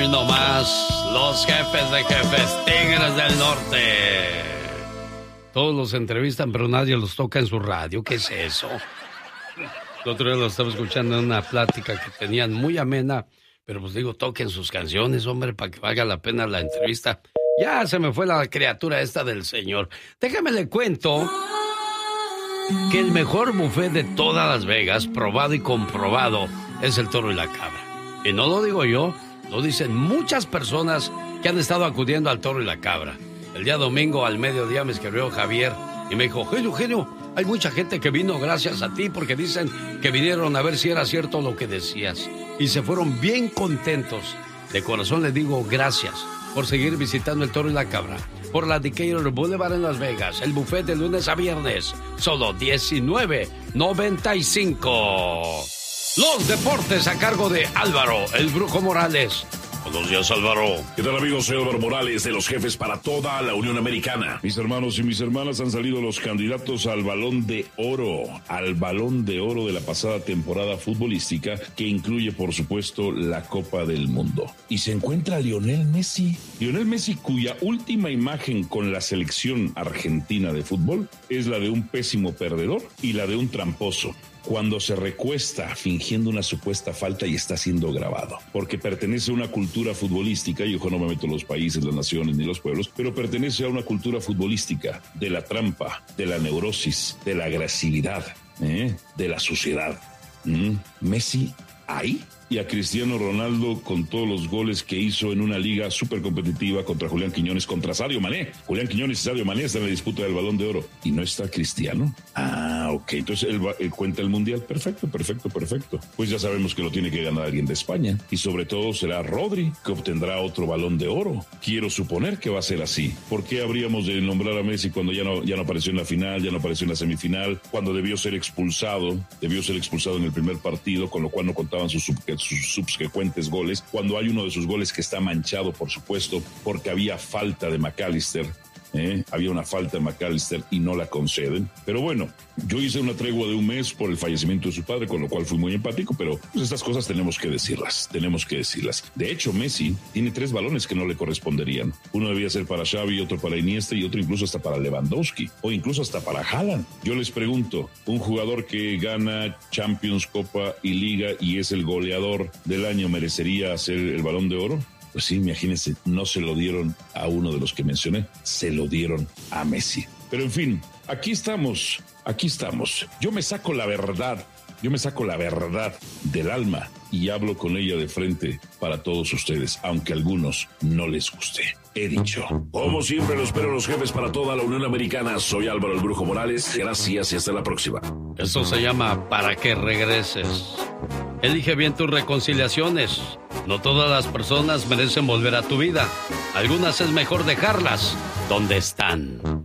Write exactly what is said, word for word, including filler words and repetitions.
Hoy no más, los jefes de jefes, Tigres del Norte. Todos los entrevistan, pero nadie los toca en su radio. ¿Qué es eso? El otro día lo estaba escuchando en una plática que tenían muy amena, pero pues digo, toquen sus canciones, hombre, para que valga la pena la entrevista. Ya se me fue la criatura esta del señor. Déjame le cuento que el mejor buffet de todas Las Vegas, probado y comprobado, es el Toro y la Cabra. Y no lo digo yo, lo dicen muchas personas que han estado acudiendo al Toro y la Cabra. El día domingo al mediodía me escribió Javier y me dijo, genio, genio, hay mucha gente que vino gracias a ti porque dicen que vinieron a ver si era cierto lo que decías. Y se fueron bien contentos. De corazón les digo gracias por seguir visitando el Toro y la Cabra. Por la Decatur Boulevard en Las Vegas. El buffet de lunes a viernes. Solo diecinueve noventa y cinco. Los deportes a cargo de Álvaro, el Brujo Morales. Buenos días, Álvaro. ¿Qué tal, amigos? Soy Álvaro Morales, de los jefes para toda la Unión Americana. Mis hermanos y mis hermanas, han salido los candidatos al Balón de Oro, al Balón de Oro de la pasada temporada futbolística, que incluye, por supuesto, la Copa del Mundo. Y se encuentra Lionel Messi. Lionel Messi, cuya última imagen con la selección argentina de fútbol es la de un pésimo perdedor y la de un tramposo, cuando se recuesta fingiendo una supuesta falta y está siendo grabado, porque pertenece a una cultura futbolística, y ojo, no me meto en los países, las naciones ni los pueblos, pero pertenece a una cultura futbolística de la trampa, de la neurosis, de la agresividad, ¿eh? de la suciedad. ¿Mm? Messi ahí. Y a Cristiano Ronaldo con todos los goles que hizo en una liga súper competitiva contra Julián Quiñones, contra Sadio Mané. Julián Quiñones y Sadio Mané están en la disputa del Balón de Oro. ¿Y no está Cristiano? Ah, ok. Entonces él, va, él cuenta el Mundial. Perfecto, perfecto, perfecto. Pues ya sabemos que lo tiene que ganar alguien de España. Y sobre todo será Rodri, que obtendrá otro Balón de Oro. Quiero suponer que va a ser así. ¿Por qué habríamos de nombrar a Messi cuando ya no, ya no apareció en la final, ya no apareció en la semifinal, cuando debió ser expulsado, debió ser expulsado en el primer partido, con lo cual no contaban sus, sub, sus subsecuentes goles, cuando hay uno de sus goles que está manchado, por supuesto, porque había falta de McAllister? ¿Eh? Había una falta de McAllister y no la conceden. Pero bueno, yo hice una tregua de un mes por el fallecimiento de su padre, con lo cual fui muy empático, pero pues estas cosas tenemos que decirlas, tenemos que decirlas. De hecho, Messi tiene tres balones que no le corresponderían. Uno debía ser para Xavi, otro para Iniesta y otro incluso hasta para Lewandowski, o incluso hasta para Haaland. Yo les pregunto, un jugador que gana Champions, Copa y Liga y es el goleador del año, ¿merecería hacer el Balón de Oro? Pues sí, imagínense, no se lo dieron a uno de los que mencioné, se lo dieron a Messi. Pero en fin, aquí estamos, aquí estamos. Yo me saco la verdad, yo me saco la verdad del alma y hablo con ella de frente para todos ustedes, aunque a algunos no les guste. He dicho. Como siempre, lo espero los jefes para toda la Unión Americana. Soy Álvaro el Brujo Morales. Gracias y hasta la próxima. Esto se llama Para que regreses. Elige bien tus reconciliaciones. No todas las personas merecen volver a tu vida. Algunas es mejor dejarlas donde están.